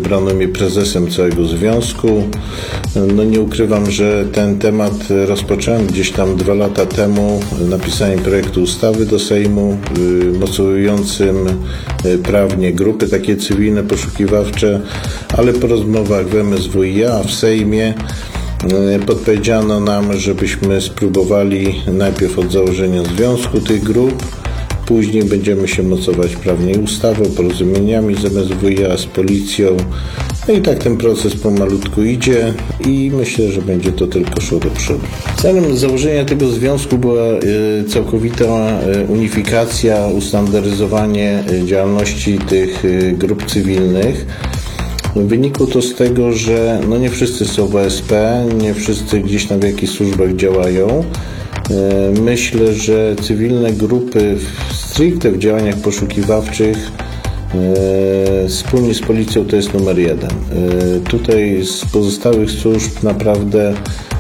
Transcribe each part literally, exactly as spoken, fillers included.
wybrano mnie prezesem całego związku. No nie ukrywam, że ten temat rozpocząłem gdzieś tam dwa lata temu napisaniem projektu ustawy do Sejmu mocowującym prawnie grupy takie cywilne poszukiwawcze, ale po rozmowach w M S W i a w Sejmie podpowiedziano nam, żebyśmy spróbowali najpierw od założenia związku tych grup, później będziemy się mocować prawnie ustawą, porozumieniami z M S W i a, z policją. No i tak ten proces pomalutku idzie i myślę, że będzie to tylko szło do przodu. Celem założenia tego związku była całkowita unifikacja, ustandaryzowanie działalności tych grup cywilnych. Wynikło to z tego, że no nie wszyscy są w O S P, nie wszyscy gdzieś tam w jakichś służbach działają. Myślę, że cywilne grupy stricte w działaniach poszukiwawczych wspólnie z policją to jest numer jeden. Tutaj z pozostałych służb naprawdę,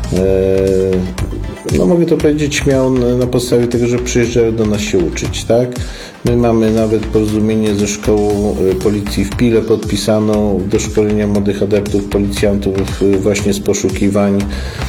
no mogę to powiedzieć śmiało na podstawie tego, że przyjeżdżają do nas się uczyć, tak? My mamy nawet porozumienie ze szkołą policji w Pile podpisaną do szkolenia młodych adeptów, policjantów właśnie z poszukiwań.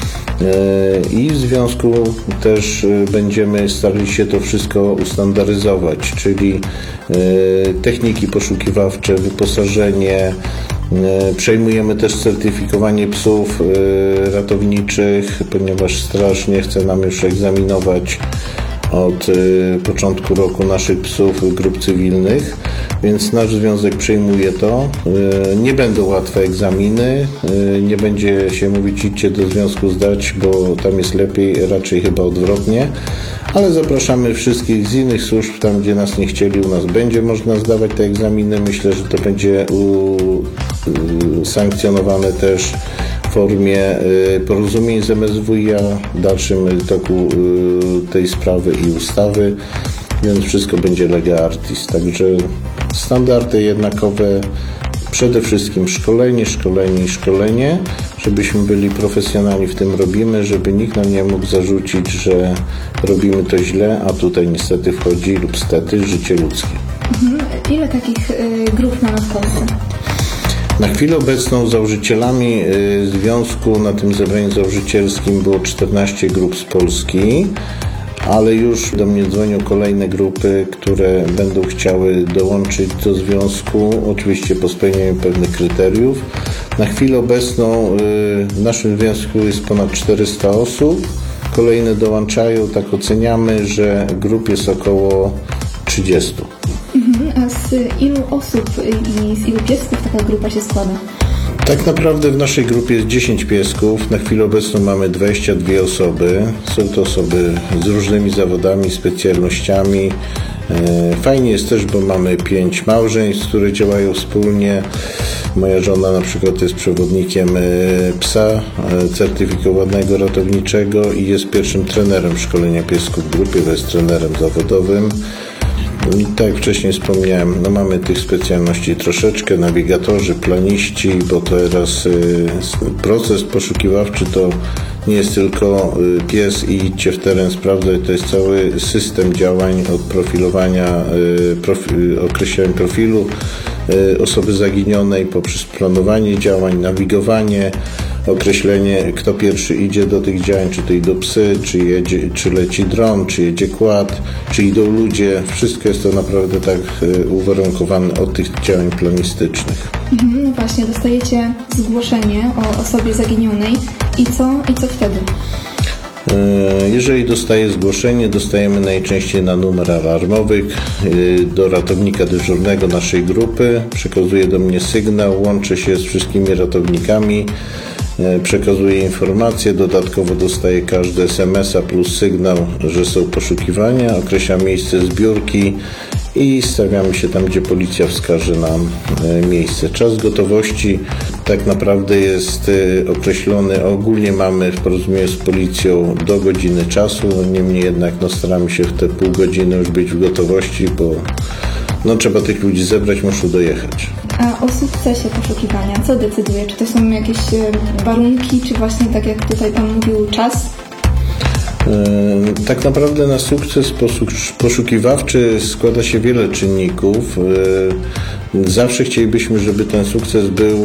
I w związku też będziemy starali się to wszystko ustandaryzować, czyli techniki poszukiwawcze, wyposażenie, przejmujemy też certyfikowanie psów ratowniczych, ponieważ straż nie chce nam już egzaminować od początku roku naszych psów grup cywilnych, więc nasz związek przyjmuje to. Nie będą łatwe egzaminy, nie będzie się mówić idźcie do związku zdać, bo tam jest lepiej, raczej chyba odwrotnie, ale zapraszamy wszystkich z innych służb, tam gdzie nas nie chcieli, u nas będzie można zdawać te egzaminy. Myślę, że to będzie usankcjonowane też w formie porozumień z M S W i a w dalszym toku tej sprawy i ustawy, więc wszystko będzie lega artis. Także standardy jednakowe, przede wszystkim szkolenie, szkolenie i szkolenie, żebyśmy byli profesjonalni w tym robimy, żeby nikt nam nie mógł zarzucić, że robimy to źle, a tutaj niestety wchodzi lub stety życie ludzkie. Mhm. Ile takich y, grup mamy w Polsce? Na chwilę obecną założycielami związku na tym zebraniu założycielskim było czternaście grup z Polski, ale już do mnie dzwonią kolejne grupy, które będą chciały dołączyć do związku, oczywiście po spełnieniu pewnych kryteriów. Na chwilę obecną w naszym związku jest ponad czterysta osób, kolejne dołączają, tak oceniamy, że grup jest około trzydzieści. A z ilu osób i z ilu piesków taka grupa się składa? Tak naprawdę w naszej grupie jest dziesięć piesków. Na chwilę obecną mamy dwadzieścia dwie osoby. Są to osoby z różnymi zawodami, specjalnościami. Fajnie jest też, bo mamy pięć małżeństw, które działają wspólnie. Moja żona na przykład jest przewodnikiem psa certyfikowanego ratowniczego i jest pierwszym trenerem szkolenia piesków w grupie, bo jest trenerem zawodowym. I tak jak wcześniej wspomniałem, no mamy tych specjalności troszeczkę, nawigatorzy, planiści, bo teraz y, proces poszukiwawczy to nie jest tylko y, pies i idźcie w teren sprawdzać, to jest cały system działań od profilowania, y, profi, określenia profilu y, osoby zaginionej poprzez planowanie działań, nawigowanie, określenie, kto pierwszy idzie do tych działań, czy to idą psy, czy, jedzie, czy leci dron, czy jedzie quad, czy idą ludzie. Wszystko jest to naprawdę tak uwarunkowane od tych działań planistycznych. Mhm, no właśnie, dostajecie zgłoszenie o osobie zaginionej i co, i co wtedy? Jeżeli dostaję zgłoszenie, dostajemy najczęściej na numer alarmowy do ratownika dyżurnego naszej grupy. Przekazuje do mnie sygnał, łączę się z wszystkimi ratownikami, przekazuję informacje, dodatkowo dostaję każdy es em es a plus sygnał, że są poszukiwania, określam miejsce zbiórki i stawiamy się tam, gdzie policja wskaże nam miejsce. Czas gotowości tak naprawdę jest określony, ogólnie mamy w porozumieniu z policją do godziny czasu, niemniej jednak no, staramy się w te pół godziny już być w gotowości, bo no, trzeba tych ludzi zebrać, muszą dojechać. A o sukcesie poszukiwania, co decyduje? Czy to są jakieś warunki, czy właśnie tak jak tutaj Pan mówił, czas? Tak naprawdę na sukces poszukiwawczy składa się wiele czynników. Zawsze chcielibyśmy, żeby ten sukces był